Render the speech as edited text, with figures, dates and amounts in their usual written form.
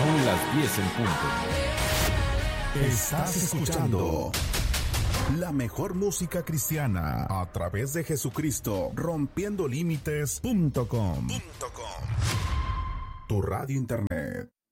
Son las 10 en punto. Estás escuchando la mejor música cristiana a través de Jesucristo, rompiendolímites.com. Tu radio internet.